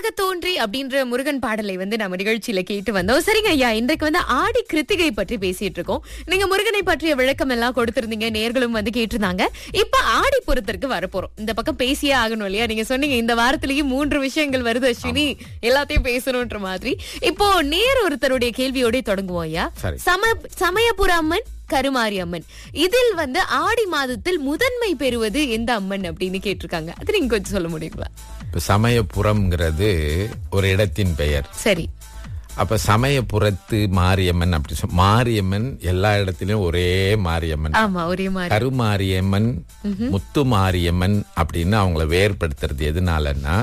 முத்தாக தோன்றி அப்படின்ற முருகன் பாடலை நம்ம நிகழ்ச்சியில கேட்டு வந்தோம். சரிங்க ஐயா, இன்றைக்கு ஆடி கிருத்திகை பற்றி பேசிட்டு இருக்கோம். நீங்க முருகனை பற்றிய விளக்கம் எல்லாம் கொடுத்திருந்தீங்க, நேர்களும் கேட்டிருந்தாங்க. இப்ப ஆடி புறத்திற்கு வரப்போறோம். இந்த பக்கம் பேசியே ஆகணும் இல்லையா? நீங்க சொன்னீங்க இந்த வாரத்திலேயே 3 விஷயங்கள் வருது அஸ்வினி, எல்லாத்தையும் பேசணும்ன்ற மாதிரி. இப்போ ஒருத்தருடைய கேள்வியோட தொடங்குவோம் ஐயா. சமயபுர அம்மன், கருமாரி அம்மன், இதில் ஆடி மாதத்தில் முதன்மை பெறுவது எந்த அம்மன் அப்படின்னு கேட்டிருக்காங்க. அது நீங்க கொஞ்சம் சொல்ல முடியுங்களா? சமயபுரம்ங்கிறது ஒரு இடத்தின் பெயர். சரி. அப்ப சமயபுரத்து மாரியம்மன் அப்படி மாரியம்மன் எல்லா இடத்திலும் ஒரே மாரியம்மன். ஆமா, ஒரே மாரி. கருமாரியம்மன், முத்து மாரியம்மன் அப்படின்னு அவங்கள வேறுபடுத்துறது எதனாலன்னா,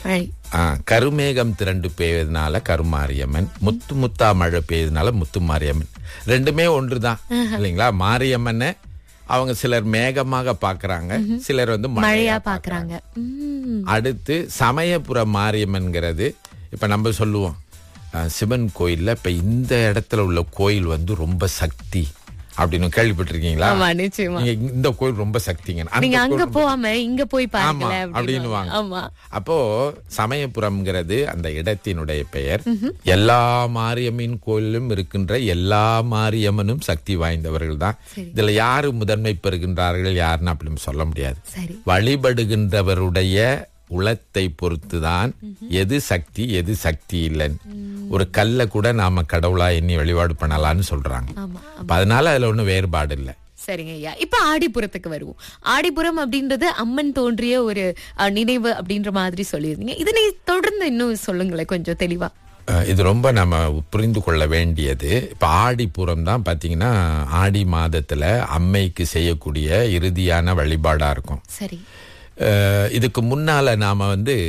கருமேகம் திரண்டு பெய்வதனால கருமாரியம்மன், முத்து முத்தா மழை பெய்யறதுனால முத்து மாரியம்மன். ரெண்டுமே ஒன்றுதான் இல்லைங்களா? மாரியம்மனை அவங்க சிலர் மேகமாக பாக்குறாங்க, சிலர் மழையா பாக்குறாங்க. அடுத்து சமயபுர மாரியம்மன்ங்கிறது, இப்ப நம்ம சொல்லுவோம் சிவன் கோயில்ல இப்ப இந்த இடத்துல உள்ள கோயில் ரொம்ப சக்தி அப்படின்னு கேள்விப்பட்டிருக்கீங்களா? இந்த கோயில் ரொம்ப சக்திங்க, அங்க போகாம இங்க போய் பாருங்க அப்படின்னு. அப்போ சமயபுரம்ங்கிறது அந்த இடத்தினுடைய பெயர். எல்லா மாரியம்மன் கோயிலும் இருக்கின்ற எல்லா மாரியம்மனும் சக்தி வாய்ந்தவர்கள் தான். இதுல யாரு முதன்மை பெறுகின்றார்கள் யாருன்னு அப்படி சொல்ல முடியாது. வழிபடுகின்றவருடைய உளத்தை பொறுத்துதான் எது சக்தி எது சக்தி இல்லைன்னு. ஒரு கல்ல கூட நாம கடவுளா எண்ணி வழிபாடு பண்ணலாம்னு சொல்றாங்க. அதனால அதுல ஒண்ணும் வேறுபாடு இல்லை. சரிங்க ஐயா, இப்ப ஆடிப்புறத்துக்கு வருவோம். ஆடிப்புறம் அப்படின்றது அம்மன் தோன்றிய ஒரு நினைவு அப்படின்ற மாதிரி சொல்லியிருந்தீங்க. இதனை தொடர்ந்து இன்னும் சொல்லுங்களேன் கொஞ்சம் தெளிவா. இது ரொம்ப நம்ம புரிந்து கொள்ள வேண்டியது. இப்ப ஆடிப்புறம் தான் பாத்தீங்கன்னா ஆடி மாதத்துல அம்மைக்கு செய்யக்கூடிய இறுதியான வழிபாடா இருக்கும். சரி. இதுக்கு முன்னால நாம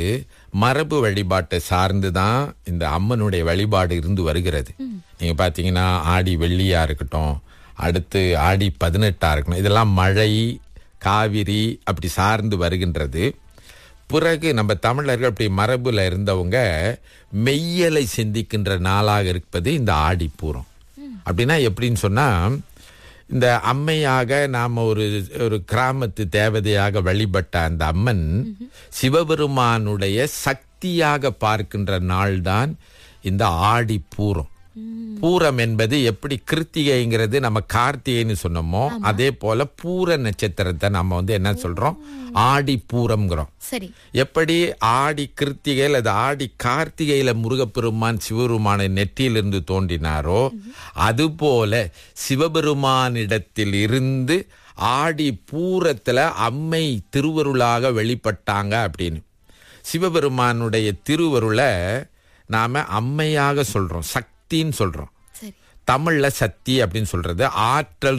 மரபு வழிபாட்டை சார்ந்துதான் இந்த அம்மனுடைய வழிபாடு இருந்து வருகிறது. நீங்க பாத்தீங்கன்னா ஆடி வெள்ளியா இருக்கட்டும், அடுத்து ஆடி 18 இருக்கணும், இதெல்லாம் மழை காவிரி அப்படி சார்ந்து வருகின்றது. பிறகு நம்ம தமிழர்கள் அப்படி மரபுல இருந்தவங்க மெய்யலை சிந்திக்கின்ற நாளாக இருப்பது இந்த ஆடிப்பூரம். அப்படின்னா எப்படின்னு சொன்னா, இந்த அம்மையாக நாம ஒரு கிராமத்து தேவதையாக வழிபட்ட அந்த அம்மன் சிவபெருமானுடைய சக்தியாக பார்க்கின்ற நாள்தான் இந்த ஆடி பூரம். பூரம் என்பது எப்படி கிருத்திகைங்கிறது நம்ம கார்த்திகைன்னு சொன்னோமோ, அதே போல பூர நட்சத்திரத்தை நம்ம என்ன சொல்றோம், ஆடி பூரம்ங்கிறோம். எப்படி ஆடி கிருத்திகை அல்லது ஆடி கார்த்திகையில முருகப்பெருமான் சிவபெருமான நெற்றியிலிருந்து தோன்றினாரோ, அதுபோல சிவபெருமானிடத்தில் இருந்து ஆடி பூரத்துல அம்மை திருவருளாக வெளிப்பட்டாங்க அப்படின்னு. சிவபெருமானுடைய திருவருளை நாம அம்மையாக சொல்றோம், சக்தின்னு சொல்றோம். தமிழ்ல சக்தி அப்படின்னு சொல்றது ஆற்றல்